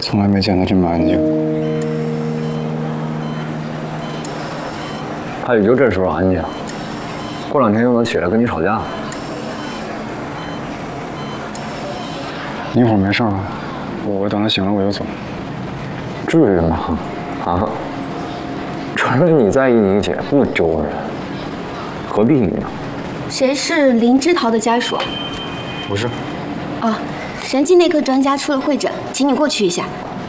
从来没见他这么安静。 他也就这时候安静，过2天又能起来跟你吵架。 你一会儿没事吧？我等他醒了我就走。 至于吗？啊？承认你在意你姐不丢人，何必呢？ 谁是林之桃的家属？ 不是。 啊，神经内科专家出了会诊，请你过去一下。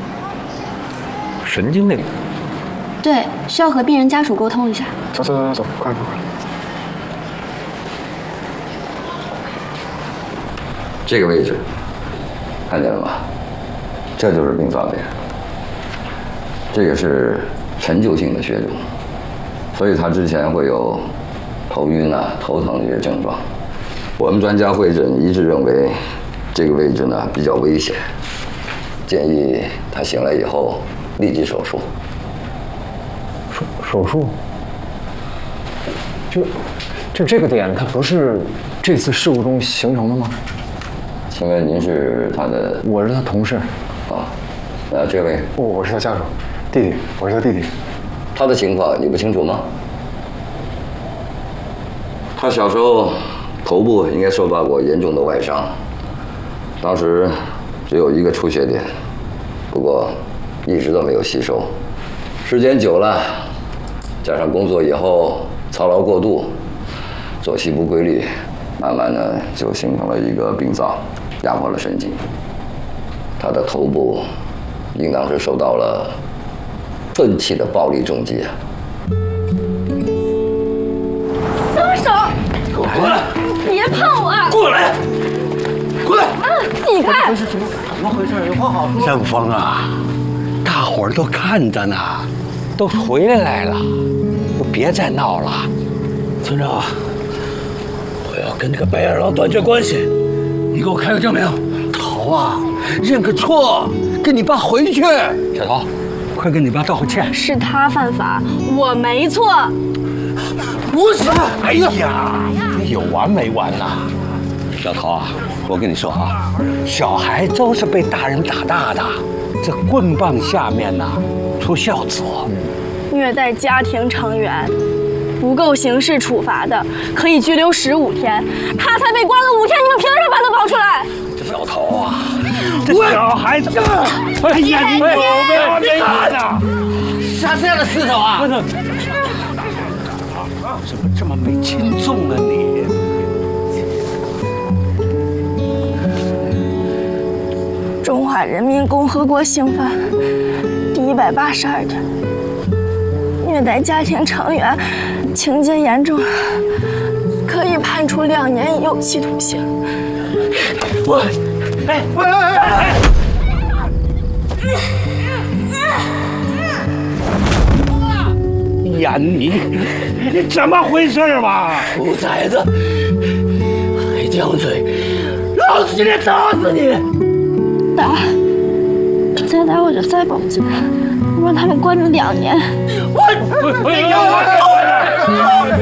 神经内科？ 对，需要和病人家属沟通一下。 走，快！ 这个位置，看见了吗？这就是病灶点。这个是陈旧性的血肿，所以他之前会有头晕啊、头疼这些症状。我们专家会诊一致认为，这个位置呢比较危险，建议他醒来以后立即手术。 手术？就这个点，它不是这次事故中形成的吗？ 请问您是他的？ 我是他同事。 啊，那这位？ 我是他家属，弟弟，我是他弟弟。 他的情况你不清楚吗？他小时候头部应该受到过严重的外伤，当时只有一个出血点，不过一直都没有吸收。时间久了，加上工作以后操劳过度，作息不规律，慢慢呢就形成了一个病灶，压迫了神经。他的头部应当是受到了钝器的暴力重击。 松手！ 给我过来！ 别碰我！ 过来！过来！ 你看， 怎么回事？有话好说。盛峰啊，大伙儿都看着呢，都回来了，都别再闹了。村长，我要跟这个白眼狼断绝关系，你给我开个证明。头啊，认个错，跟你爸回去。小头，快跟你爸道个歉。 是他犯法，我没错。 不是，哎呀，你有完没完呐？小桃啊，我跟你说啊，小孩都是被大人打大的，这棍棒下面呐，出孝子。 虐待家庭成员，不够刑事处罚的，可以拘留15天。他才被关了5天，你们凭什么把他保出来？ 小桃啊，这小孩子，哎呀，你有没有没看呐？啥这样的势头啊？不是，怎么这么没轻重啊你？ 中华人民共和国刑法第182条，虐待家庭成员，情节严重，可以判处2年有期徒刑。 呀，你怎么回事嘛？ 兔崽子，还犟嘴，老子今天打死你！ 打，再打我就再报警，我让他们关你2年。 我，